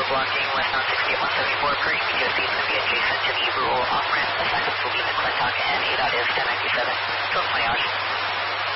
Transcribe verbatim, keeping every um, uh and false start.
blocking westbound sixty-eight one seventy-four per E Q C is going to be adjacent to the Rural off-ramp. Assignments will be McClintock and A DOT is ten ninety-seven. Coast Voyage.